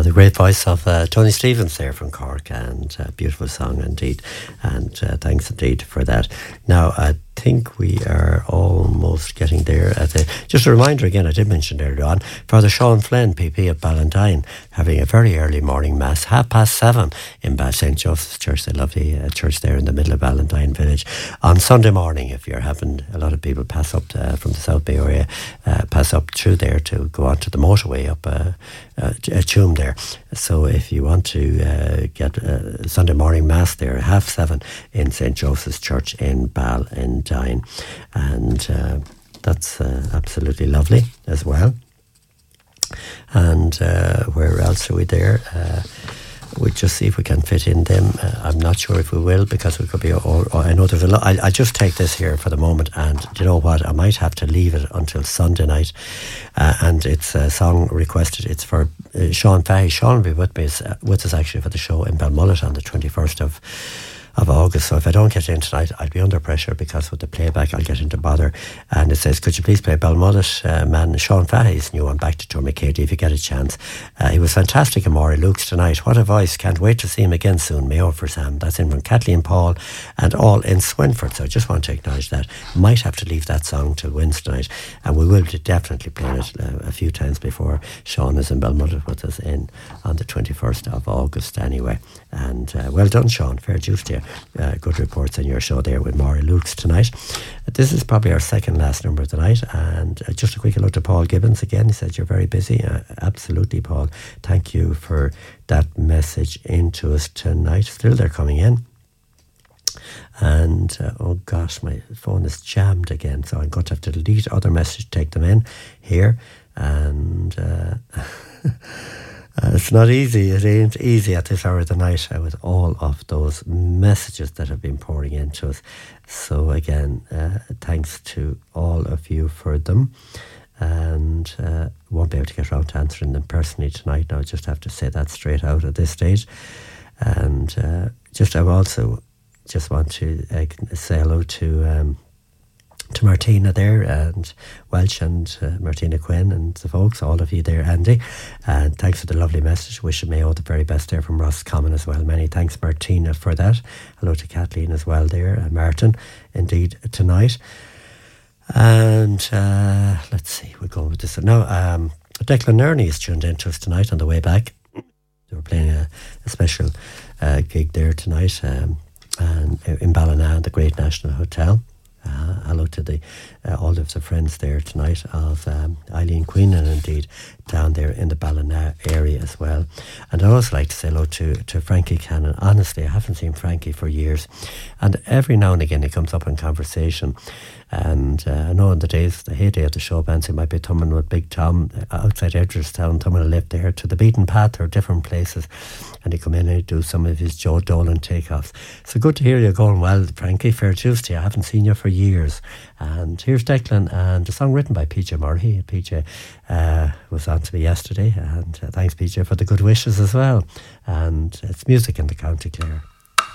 the great voice of Tony Stevens there from Cork, and beautiful song indeed, and thanks indeed for that. Now I think we are almost getting there. Just a reminder again, I did mention earlier on, Father Sean Flynn, PP of Ballantyne, having a very early morning mass, 7:30 in St. Joseph's Church, the lovely church there in the middle of Ballantyne village, on Sunday morning. If you're having, a lot of people pass up from the South Bay area, pass up through there to go on to the motorway up Tuam there. So if you want to get Sunday morning mass there, 7:30 in St. Joseph's Church in Ballantyne, and that's absolutely lovely as well. And where else are we there? We'll just see if we can fit in them. I'm not sure if we will, because we could be, or I know there's a lot. I'll just take this here for the moment, and you know what, I might have to leave it until Sunday night. And it's a song requested. It's for Sean Fahey. Sean will be with us actually for the show in Balmullet on the 21st of August. So if I don't get in tonight, I'll be under pressure, because with the playback I'll get into bother. And it says, could you please play Balmullet man Sean Fahey's new one, Back to Tourmakeady, if you get a chance. He was fantastic in Maury Luke's tonight. What a voice. Can't wait to see him again soon. Mayo for Sam. That's in from Kathleen Paul and all in Swinford. So I just want to acknowledge that. Might have to leave that song till Wednesday night, and we will be definitely playing it a few times before Sean is in Balmullet with us on the 21st of August anyway. And well done, Sean. Fair dues to you. Good reports on your show there with Maury Luke's tonight. This is probably our second last number of the night, and just a quick hello to Paul Gibbons again. He said you're very busy. Absolutely, Paul. Thank you for that message into us tonight. Still they're coming in. And oh gosh, my phone is jammed again, so I'm going to have to delete other messages, take them in here. And it's not easy. It ain't easy at this hour of the night with all of those messages that have been pouring into us. So again, thanks to all of you for them. And won't be able to get around to answering them personally tonight. Now I just have to say that straight out at this stage. And I also just want to say hello to Martina there, and Welsh, and Martina Quinn, and the folks, all of you there, Andy. And thanks for the lovely message. Wishing Mayo the very best there from Roscommon as well. Many thanks, Martina, for that. Hello to Kathleen as well there, and Martin, indeed, tonight. And let's see, we're going with this. Now, Declan Nerney is tuned in to us tonight on the way back. They were playing a special gig there tonight, and in Ballina, the Great National Hotel. Hello to all of the friends there tonight of Eileen Queen, and indeed down there in the Ballina area as well. And I'd also like to say hello to Frankie Cannon. Honestly, I haven't seen Frankie for years, and every now and again he comes up in conversation. And I know in the heyday of the show bands, he might be thumbing with Big Tom outside Edgeworthstown, thumbing a lift there to the Beaten Path or different places, and he'd come in and he'd do some of his Joe Dolan takeoffs. So good to hear you going well, Frankie. Fair dues to you. I haven't seen you for years. And here's Declan, and a song written by PJ Murray. PJ was on to me yesterday, and thanks PJ for the good wishes as well. And it's music in the County Clare.